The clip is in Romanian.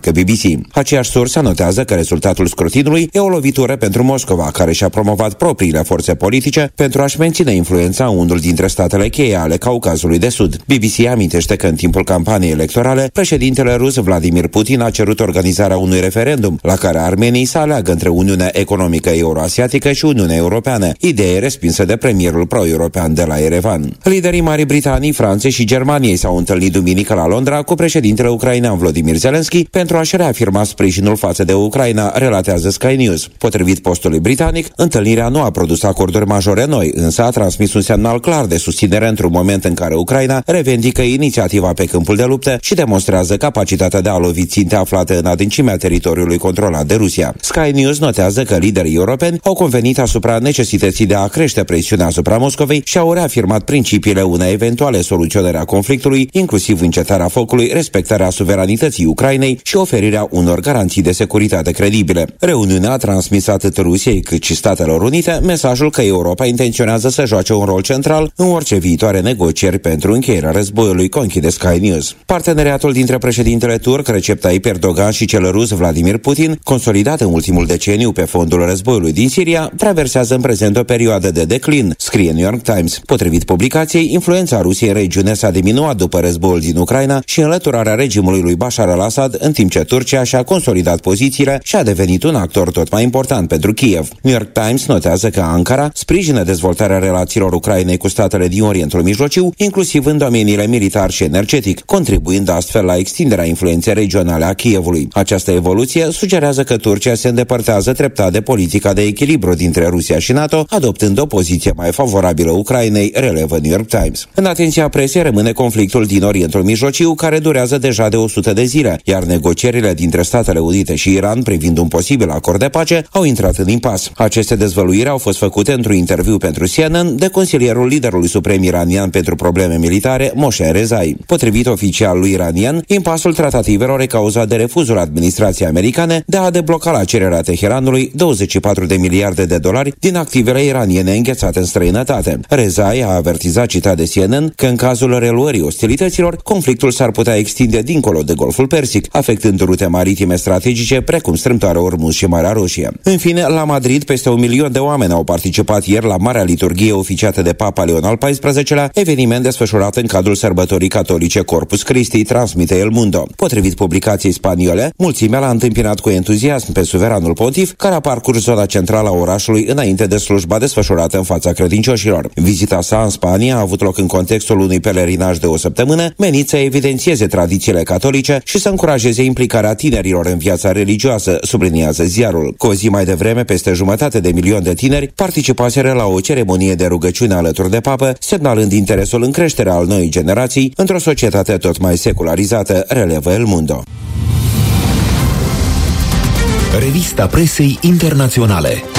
remarcă BBC. Aceeași sursă notează că rezultatul scrutinului e o lovitură pentru Moscova, care și-a promovat propriile forțe politice pentru a-și menține influența în unul dintre statele cheie ale Caucazului de Sud. BBC amintește că în timpul campaniei electorale, președintele rus Vladimir Putin a cerut organizarea unui referendum la care armenii să aleagă între Uniunea Economică Euroasiatică și Uniunea Europeană, idee respinsă de premierul pro-european de la Yerevan. Liderii Marii Britanii, Franței și Germaniei s-au întâlnit duminică la Londra cu președintele ucrainean Volodymyr Zelensky pentru a-și reafirma sprijinul față de Ucraina, relatează Sky News. Potrivit postului britanic, întâlnirea nu a produs acorduri majore noi, însă a transmis un semnal clar de susținere într-un moment în care Ucraina revendică inițiativa pe câmpul de luptă și demonstrează capacitatea de a lovi ținte aflate în adâncimea teritoriului controlat de Rusia. Sky News notează că liderii europeni au convenit asupra necesității de a crește presiunea asupra Moscovei și au reafirmat principiile unei eventuale soluționări a conflictului, inclusiv încetarea focului, respectarea suveranității Ucrainei și oferirea unor garanții de securitate credibile. Reuniunea a transmis atât Rusiei cât și Statelor Unite mesajul că Europa intenționează să joace un rol central în orice viitoare negocieri pentru încheierea războiului, conchide Sky News. Parteneriatul dintre președintele turc Recep Tayyip Erdogan și cel rus Vladimir Putin, consolidat în ultimul deceniu pe fondul războiului din Siria, traversează în prezent o perioadă de declin, scrie New York Times. Potrivit publicației, influența Rusiei în regiune s-a diminuat după războiul din Ucraina și înlăturarea regimului lui Bashar al-Assad, în timp ce Turcia și-a consolidat pozițiile și a devenit un actor tot mai important pentru Kiev. New York Times notează că Ankara sprijină dezvoltarea relațiilor Ucrainei cu statele din Orientul Mijlociu, inclusiv în domeniile militar și energetic, contribuind astfel la extinderea influenței regionale a Kievului. Această evoluție sugerează că Turcia se îndepărtează treptat de politica de echilibru dintre Rusia și NATO, adoptând o poziție mai favorabilă Ucrainei, relevă New York Times. În atenția presei rămâne conflictul din Orientul Mijlociu, care durează deja de 100 de zile, iar negocierile dintre Statele Unite și Iran privind un posibil acord de pace au intrat în impas. Aceste dezvăluiri au fost făcute într-un interviu pentru CNN de consilierul liderului suprem iranian pentru probleme militare, Moshe Rezai. Potrivit oficialului iranian, impasul tratativelor e cauzat de refuzul administrației americane de a debloca la cererea Teheranului 24 de miliarde de dolari din activele iraniene înghețate în străinătate. Rezai a avertizat, citat de CNN, că în cazul reluării ostilităților, conflictul s-ar putea extinde dincolo de Golful Persic, afectând rute maritime strategice precum strâmtoarea Ormuz și Marea Roșie. În fine, la Madrid, peste 1 milion de oameni au participat ieri la Marea Liturghie oficiată de Papa Leon al XIV-lea, eveniment desfășurat în cadrul sărbătorii catolice Corpus Christi, transmite El Mundo. Potrivit publicației spaniole, mulțimea l-a întâmpinat cu entuziasm pe suveranul pontif, care a parcurs zona centrală a orașului înainte de slujba desfășurată în fața credincioșilor. Vizita sa în Spania a avut loc în contextul unui pelerinaj de o săptămână, menit să evidențieze tradițiile catolice și să încurajeze implicarea tinerilor în viața religioasă, subliniază ziarul. Cu o zi mai devreme, peste 1,5 milion de tineri participaseră la o ceremonie de rugăciune alături de papă, semnalând interesul în creștere al noii generații într-o societate tot mai secularizată, relevă El Mundo. Revista presei internaționale.